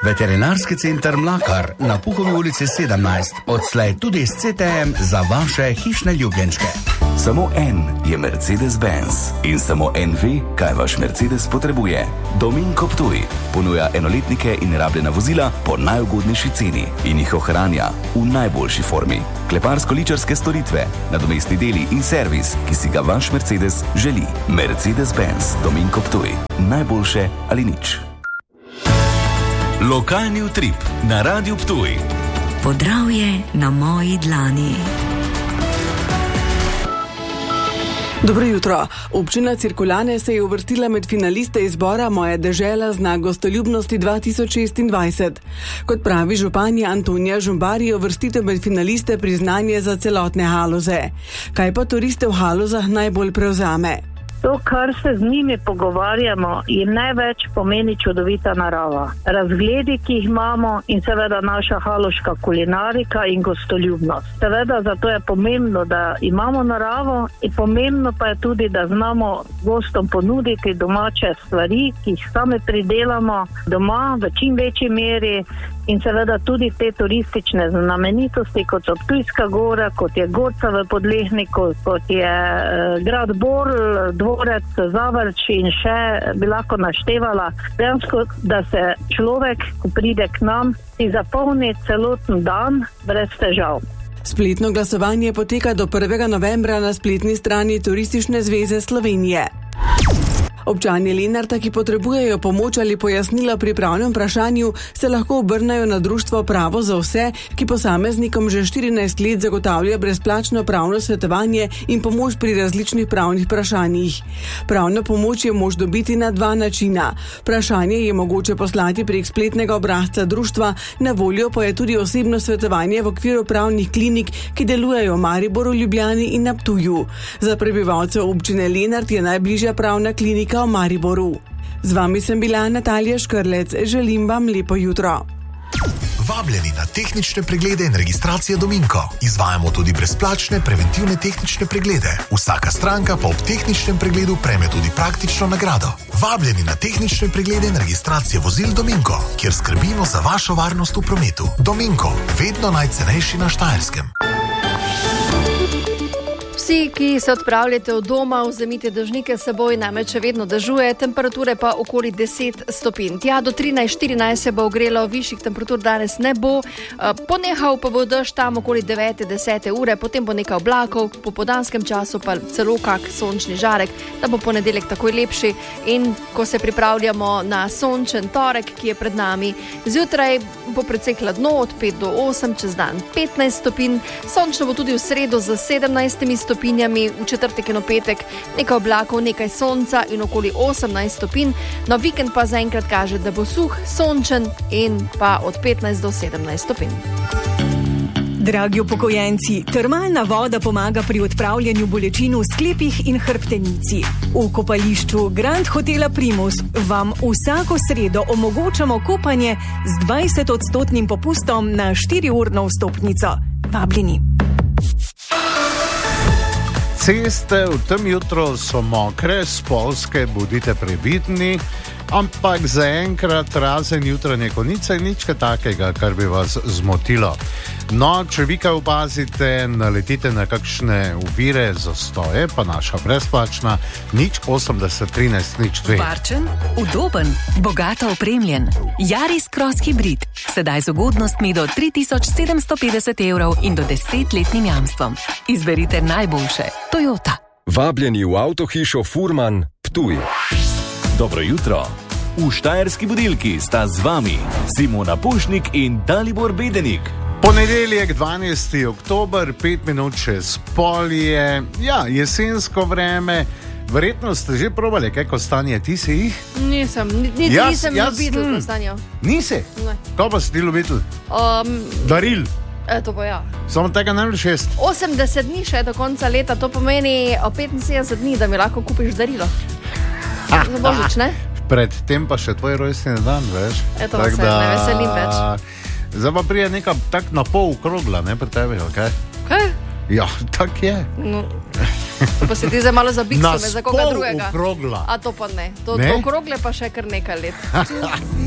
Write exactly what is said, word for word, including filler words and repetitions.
Veterinarski center Mlakar na Puhovi ulici sedemnajst, odslej tudi s C T M za vaše hišne ljubljenčke. Samo en je Mercedes-Benz in samo en ve, kaj vaš Mercedes potrebuje. Dominko Ptuj ponuja enoletnike in rabljena vozila po najugodnejši ceni in jih ohranja v najboljši formi. Kleparsko-ličarske storitve, nadomestni deli in servis, ki si ga vaš Mercedes želi. Mercedes-Benz Dominko Ptuj. Najboljše ali nič. Lokalni utrip na Radiu Ptuj. Podravje na moji dlani. Dobro jutro. Občina Cirkulane se je uvrstila med finaliste izbora Moja dežela znak gostoljubnosti dva tisoč šestindvajset. Kot pravi županja Antonija Žumbar, je uvrstitev med finaliste priznanje za celotne Haloze. Kaj pa turiste v Halozah najbolj prevzame? To, kar se z njimi pogovarjamo, jim največ pomeni čudovita narava. Razgledi, ki jih imamo in seveda naša haloška kulinarika in gostoljubnost. Seveda zato je pomembno, da imamo naravo in pomembno pa je tudi, da znamo gostom ponuditi domače stvari, ki jih sami pridelamo doma v čim večji meri in seveda tudi te turistične znamenitosti, kot so Ptujska gora, kot je Gorca v Podlehniku, kot je eh, grad Borl, dvorec Zavrč in še bi lahko naštevala. Dejansko, da se človek, ko pride k nam, si zapolni celoten dan brez težav. Spletno glasovanje poteka do prvega novembra na spletni strani Turistične zveze Slovenije. Občani Lenarta, ki potrebujejo pomoč ali pojasnila pri pravnem vprašanju, se lahko obrnejo na društvo Pravo za vse, ki posameznikom že štirinajst let zagotavlja brezplačno pravno svetovanje in pomoč pri različnih pravnih vprašanjih. Pravno pomoč je moč dobiti na dva načina. Vprašanje je mogoče poslati prek spletnega obrazca društva, na voljo pa je tudi osebno svetovanje v okviru pravnih klinik, ki delujejo v Mariboru, Ljubljani in na Ptuju. Za prebivalce občine Lenart je najbližja pravna klinika v Mariboru. Z vami sem bila Natalija Škrlec. Želim vam lepo jutro. Vabljeni na tehnične preglede in registracije Dominko. Izvajamo tudi brezplačne preventivne tehnične preglede. Vsaka stranka pa ob tehničnem pregledu prejme tudi praktično nagrado. Vabljeni na tehnične preglede in registracije vozil Dominko, kjer skrbimo za vašo varnost v prometu. Dominko, vedno najcenejši na Štajerskem. Vsi, ki se odpravljate od doma, vzemite dežnike s seboj, namreč še vedno dežuje, temperature pa okoli deset stopinj. Tja do trinajst štirinajst se bo ogrelo, višjih temperatur danes ne bo. Ponehal pa bo dež tam okoli devete desete ure, potem bo nekaj oblakov, po podanskem času pa celo kak sončni žarek, da bo ponedeljek takoj lepši. In ko se pripravljamo na sončen torek, ki je pred nami, zjutraj bo precej hladno, od pet do osem, čez dan petnajst stopinj, sončno bo tudi v sredo za sedemnajstimi stopinjami, v četrtek in v petek nekaj oblakov, nekaj sonca in okoli osemnajst stopinj. No, vikend pa zaenkrat kaže, da bo suh, sončen in pa od petnajst do sedemnajst stopinj. Dragi upokojenci, termalna voda pomaga pri odpravljanju bolečin v sklepih in hrbtenici. V kopališču Grand Hotela Primus vam vsako sredo omogočamo kopanje z dvajset odstotnim popustom na štiriurno vstopnico. Vabljeni. Ceste v tem jutru so mokre, spolzke, bodite previdni, ampak zaenkrat razen jutranje konice nič takega, kar bi vas zmotilo. No, če vi kaj opazite, naletite na kakšne ovire, zastoje, pa naša brezplačna nič osemdeset trinajst nič dve. Varčen, udoben, bogato opremljen. Yaris Cross Hybrid. Sedaj z ugodnostmi do tri tisoč sedemsto petdeset evrov in do desetletnim jamstvom. Izberite najboljše. Toyota. Vabljeni v avtohišo Furman Ptuj. Dobro jutro. V Štajerski budilki sta z vami Simona Pušnik in Dalibor Bedenik. Ponedeljek, dvanajsti oktober, pet minut čez pol je, ja, jesensko vreme. Verjetno ste že probali kaj kostanje, ti si jih? Nisem, niti jaz, nisem jaz, ljubitelj hm. kostanja. Nisi? Ne. Kaj pa si ti ljubitelj? Um, Daril? Eto pa ja. Samo tega ne vem šest. osemdeset dni še do konca leta, to pomeni petinsedemdeset dni, da mi lahko kupiš darilo. Ha, za Božič, ne? Predtem pa še tvoj rojstni dan, veš? Eto tak se da... ne veselim več. Zdaj pa prije neka tak na pol okrogla, ne, pri tebi, okej? Okay? Kaj? Ja, tak je. No, pa si ti zdaj malo za biksume, za koga drugega. Na pol okrogla. A to pa ne. To, ne? okrogle pa še kar nekaj let.